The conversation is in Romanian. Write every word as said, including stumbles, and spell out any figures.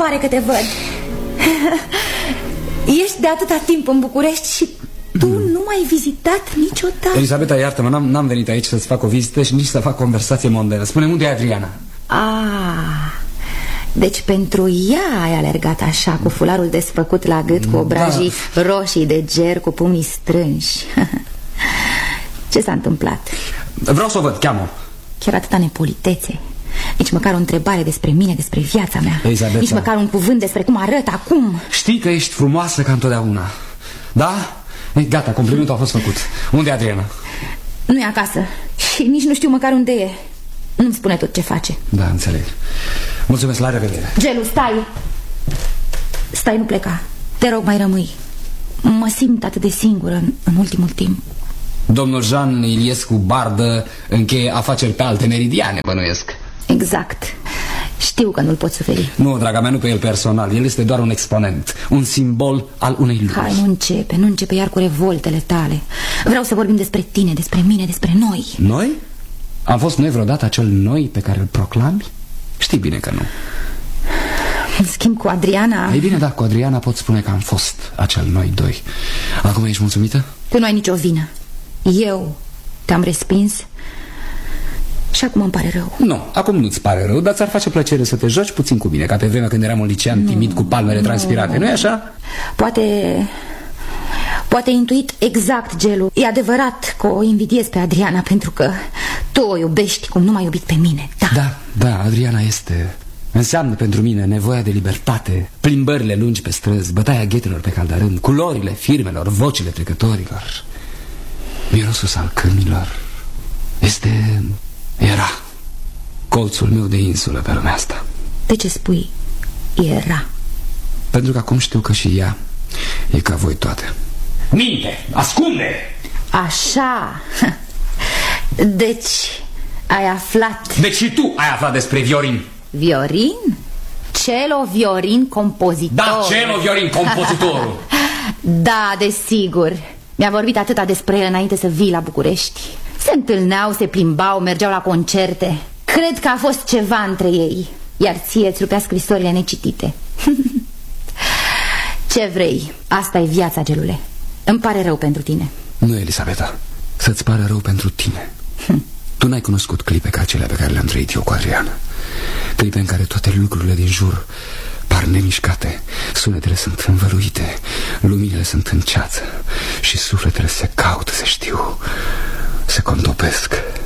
pare că te văd. Ești de atâta timp în București și tu nu m-ai vizitat niciodată. Elisabeta, iartă-mă, n-am venit aici să-ți fac o vizită și nici să fac conversație mondenă. Spune-mi, unde e Adriana? Ah, deci pentru ea ai alergat așa, cu fularul desfăcut la gât, cu obrajii da. roșii de ger, cu pumnii strânși. Ce s-a întâmplat? Vreau să o văd, cheamă. Chiar atâta nepolitețe. Nici măcar o întrebare despre mine, despre viața mea. Elisabeta. Nici măcar un cuvânt despre cum arăt acum. Știi că ești frumoasă ca întotdeauna. Da? E, gata, complimentul a fost făcut. Unde e Adriana? Nu e acasă și nici nu știu măcar unde e. Nu-mi spune tot ce face. Da, înțeleg. Mulțumesc, la revedere. Gelu, stai. Stai, nu pleca. Te rog, mai rămâi. Mă simt atât de singură în, în ultimul timp. Domnul Jean Iliescu Bardă încheie afaceri pe alte meridiane, bănuiesc. Exact. Știu că nu-l pot suferi. Nu, draga mea, nu pe el personal. El este doar un exponent, un simbol al unei lumi. Hai, nu începe, nu începe iar cu revoltele tale. Vreau să vorbim despre tine, despre mine, despre noi. Noi? Am fost noi vreodată acel noi pe care îl proclami? Știi bine că nu. În schimb, cu Adriana... Ei bine, da, cu Adriana pot spune că am fost acel noi doi. Acum ești mulțumită? Tu nu ai nicio vină. Eu te-am respins și acum îmi pare rău. Nu, acum nu-ți pare rău, dar ți-ar face plăcere să te joci puțin cu mine, ca pe vremea când eram un licean nu, timid cu palmele nu, transpirate, nu-i așa? Poate... Poate ai intuit exact, Gelu. E adevărat că o invidiez pe Adriana, pentru că tu o iubești cum nu m-ai iubit pe mine. Da, da, da, Adriana este... Înseamnă pentru mine nevoia de libertate, plimbările lungi pe străzi, bătaia ghetelor pe caldarând, culorile firmelor, vocile trecătorilor, mirosul salcâmilor. Este... era colțul meu de insulă pe lumea asta. De ce spui era? Pentru că acum știu că și ea e ca voi toate. Minte, ascunde! Așa. Deci ai aflat. Deci și tu ai aflat despre Viorin. Viorin? Celo Viorin, compozitor. Da, Celo Viorin, compozitorul. Da, desigur. Mi-a vorbit atâta despre el înainte să vii la București. Se întâlneau, se plimbau, mergeau la concerte. Cred că a fost ceva între ei. Iar ție îți rupea scrisorile necitite. Ce vrei? Asta e viața, Gelule. Îmi pare rău pentru tine. Nu, Elisabeta, să-ți pară rău pentru tine. Tu n-ai cunoscut clipe ca acelea pe care le-am trăit eu cu Adriana. Clipe în care toate lucrurile din jur par nemișcate, sunetele sunt învăluite, luminile sunt în ceață și sufletele se caută, se știu, se contopesc.